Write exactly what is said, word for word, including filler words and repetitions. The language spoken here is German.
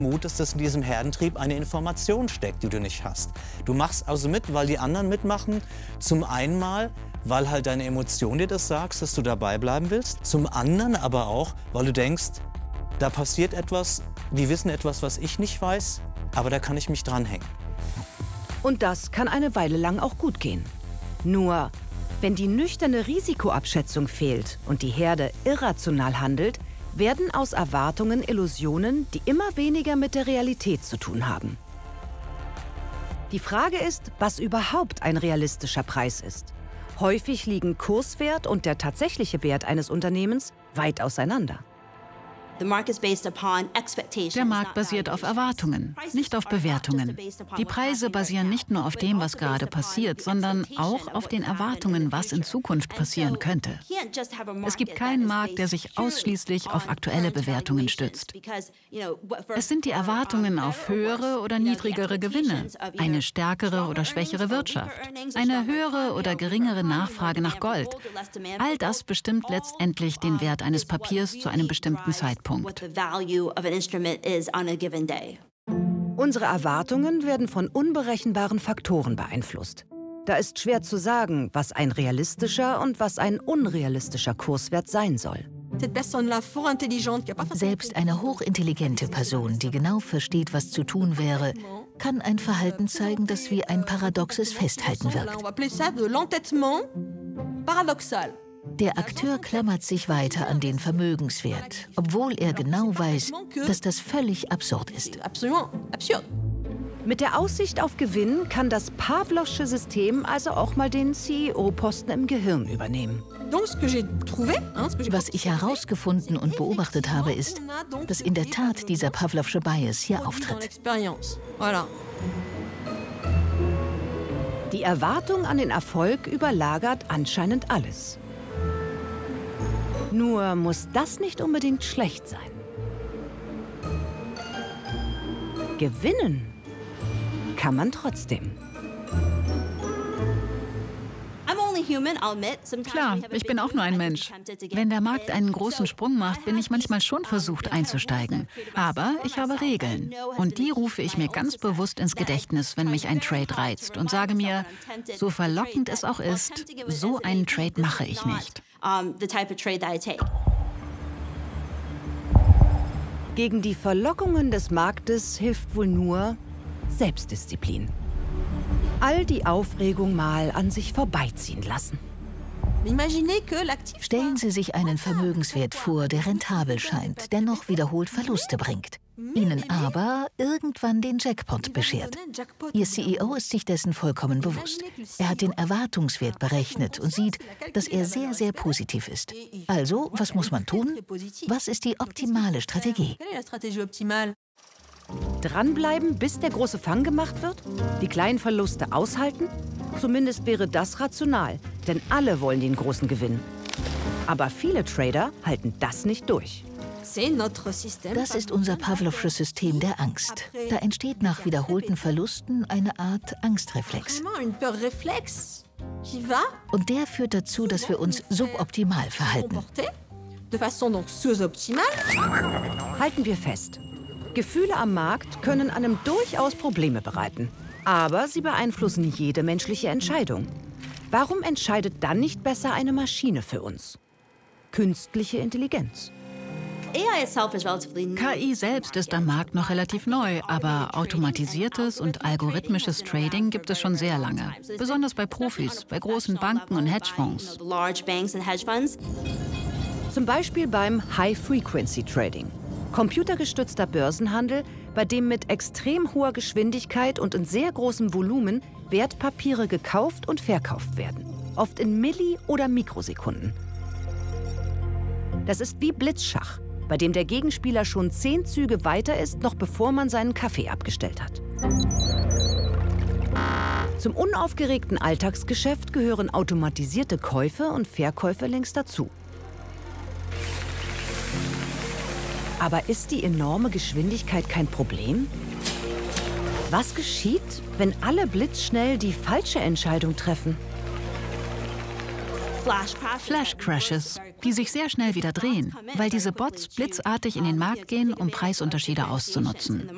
Mut ist, dass in diesem Herdentrieb eine Information steckt, die du nicht hast. Du machst also mit, weil die anderen mitmachen. Zum einen mal, weil halt deine Emotion dir das sagt, dass du dabei bleiben willst. Zum anderen aber auch, weil du denkst, da passiert etwas, die wissen etwas, was ich nicht weiß, aber da kann ich mich dranhängen. Und das kann eine Weile lang auch gut gehen. Nur, wenn die nüchterne Risikoabschätzung fehlt und die Herde irrational handelt, werden aus Erwartungen Illusionen, die immer weniger mit der Realität zu tun haben. Die Frage ist, was überhaupt ein realistischer Preis ist. Häufig liegen Kurswert und der tatsächliche Wert eines Unternehmens weit auseinander. Der Markt basiert auf Erwartungen, nicht auf Bewertungen. Die Preise basieren nicht nur auf dem, was gerade passiert, sondern auch auf den Erwartungen, was in Zukunft passieren könnte. Es gibt keinen Markt, der sich ausschließlich auf aktuelle Bewertungen stützt. Es sind die Erwartungen auf höhere oder niedrigere Gewinne, eine stärkere oder schwächere Wirtschaft, eine höhere oder geringere Nachfrage nach Gold. All das bestimmt letztendlich den Wert eines Papiers zu einem bestimmten Zeitpunkt. Unsere Erwartungen werden von unberechenbaren Faktoren beeinflusst. Da ist schwer zu sagen, was ein realistischer und was ein unrealistischer Kurswert sein soll. Selbst eine hochintelligente Person, die genau versteht, was zu tun wäre, kann ein Verhalten zeigen, das wie ein paradoxes Festhalten wirkt. Der Akteur klammert sich weiter an den Vermögenswert, obwohl er genau weiß, dass das völlig absurd ist. Mit der Aussicht auf Gewinn kann das Pawlowsche System also auch mal den C E O-Posten im Gehirn übernehmen. Was ich herausgefunden und beobachtet habe, ist, dass in der Tat dieser Pawlowsche Bias hier auftritt. Die Erwartung an den Erfolg überlagert anscheinend alles. Nur muss das nicht unbedingt schlecht sein. Gewinnen kann man trotzdem. Klar, ich bin auch nur ein Mensch. Wenn der Markt einen großen Sprung macht, bin ich manchmal schon versucht einzusteigen. Aber ich habe Regeln. Und die rufe ich mir ganz bewusst ins Gedächtnis, wenn mich ein Trade reizt und sage mir, so verlockend es auch ist, so einen Trade mache ich nicht. Gegen die Verlockungen des Marktes hilft wohl nur Selbstdisziplin. All die Aufregung mal an sich vorbeiziehen lassen. Stellen Sie sich einen Vermögenswert vor, der rentabel scheint, dennoch wiederholt Verluste bringt, Ihnen aber irgendwann den Jackpot beschert. Ihr C E O ist sich dessen vollkommen bewusst. Er hat den Erwartungswert berechnet und sieht, dass er sehr, sehr positiv ist. Also, was muss man tun? Was ist die optimale Strategie? Dranbleiben, bis der große Fang gemacht wird? Die kleinen Verluste aushalten? Zumindest wäre das rational, denn alle wollen den großen Gewinn. Aber viele Trader halten das nicht durch. Das ist unser Pawlowsches System der Angst. Da entsteht nach wiederholten Verlusten eine Art Angstreflex. Und der führt dazu, dass wir uns suboptimal verhalten. Halten wir fest. Gefühle am Markt können einem durchaus Probleme bereiten. Aber sie beeinflussen jede menschliche Entscheidung. Warum entscheidet dann nicht besser eine Maschine für uns? Künstliche Intelligenz. K I selbst ist am Markt noch relativ neu, aber automatisiertes und algorithmisches Trading gibt es schon sehr lange. Besonders bei Profis, bei großen Banken und Hedgefonds. Zum Beispiel beim High-Frequency-Trading. Computergestützter Börsenhandel, bei dem mit extrem hoher Geschwindigkeit und in sehr großem Volumen Wertpapiere gekauft und verkauft werden. Oft in Milli- oder Mikrosekunden. Das ist wie Blitzschach, bei dem der Gegenspieler schon zehn Züge weiter ist, noch bevor man seinen Kaffee abgestellt hat. Zum unaufgeregten Alltagsgeschäft gehören automatisierte Käufe und Verkäufe längst dazu. Aber ist die enorme Geschwindigkeit kein Problem? Was geschieht, wenn alle blitzschnell die falsche Entscheidung treffen? Flash Crashes, die sich sehr schnell wieder drehen, weil diese Bots blitzartig in den Markt gehen, um Preisunterschiede auszunutzen.